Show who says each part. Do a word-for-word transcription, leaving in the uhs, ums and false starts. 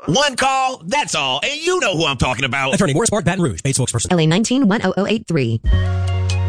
Speaker 1: One call, that's all. And you know who I'm talking about.
Speaker 2: Attorney Morris Bart, Baton Rouge, paid spokesperson.
Speaker 3: L A nineteen one oh oh eight three.